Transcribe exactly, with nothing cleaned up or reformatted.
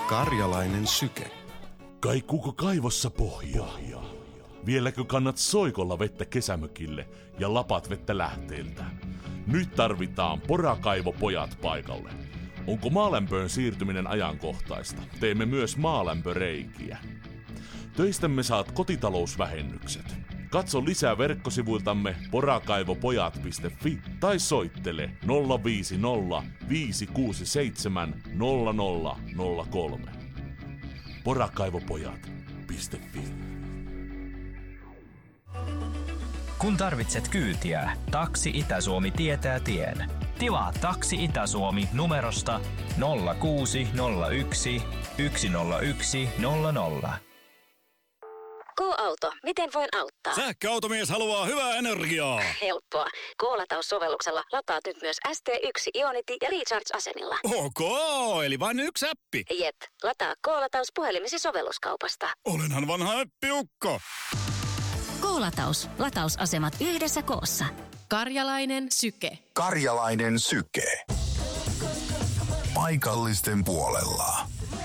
Karjalainen syke. Kaikuuko kaivossa pohjaa? Vieläkö kannat soikolla vettä kesämökille ja lapat vettä lähteeltä? Nyt tarvitaan porakaivopojat paikalle. Onko maalämpöön siirtyminen ajankohtaista? Teemme myös maalämpöreikiä. Töistämme saat kotitalousvähennykset. Katso lisää verkkosivuiltamme porakaivopojat piste fi tai soittele nolla viisi nolla viisi kuusi seitsemän nolla nolla nolla kolme. porakaivopojat piste fi. Kun tarvitset kyytiä, Taksi Itä-Suomi tietää tien. Tilaa Taksi Itä-Suomi numerosta nolla kuusi nolla yksi yksi nolla yksi nolla nolla. K-auto, miten voin auttaa? Sähköautomies haluaa hyvää energiaa. Helppoa. K-lataussovelluksella lataat nyt myös S T yksi Ionity ja Recharge-asemilla. Ok, eli vain yksi appi. Jep, lataa K-lataus puhelimesi sovelluskaupasta. Olenhan vanha appiukko. K-lataus. Latausasemat yhdessä koossa. Karjalainen syke. Karjalainen syke. Paikallisten puolella.